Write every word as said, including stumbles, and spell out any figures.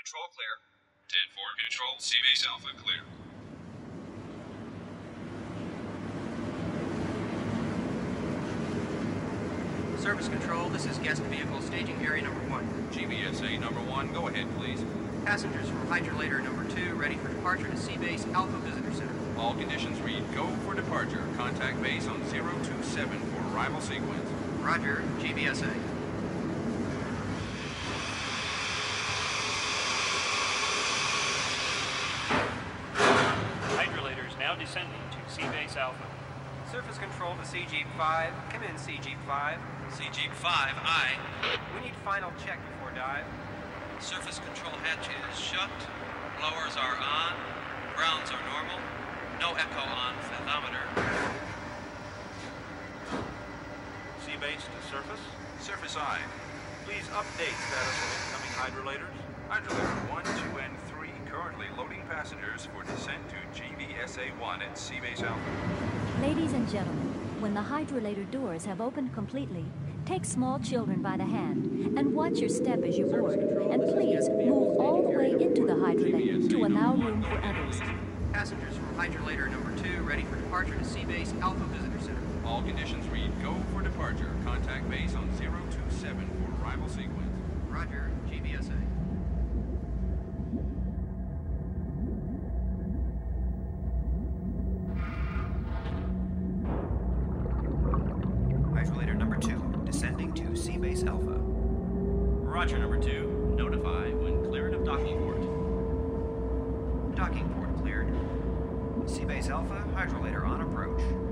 Control clear. ten four Control, C-Base Alpha clear. Service Control, this is guest vehicle staging area number one. G B S A number one, go ahead, please. Passengers from hydrolator number two ready for departure to C-Base Alpha Visitor Center. All conditions read go for departure. Contact base on zero two seven for arrival sequence. Roger, G B S A. Hydrolator is now descending to C-Base Alpha. Surface Control to C Jeep five. Come in, C Jeep five. C Jeep five, aye. We need final check before dive. Surface control hatch is shut. Blowers are on. Grounds are normal. No echo on fathometer. C-Base to surface. Surface I. Please update status of incoming hydrolators. Hydrolator one, two, and three currently loading passengers for descent to G B S A one at C-Base Alpha. Ladies and gentlemen, when the hydrolator doors have opened completely, take small children by the hand and watch your step as you board. And please move all the way into the hydrolator to allow room for others. Passengers from hydrolator number two ready for departure to C-Base Alpha Visitor Center. All conditions read go for departure. Contact base on zero two seven for arrival sequence. Roger, G B S A. Hydrolator number two, descending to C-Base Alpha. Roger, number two. Notify when cleared of docking port. Docking port cleared. C-Base Alpha, hydrolator on approach.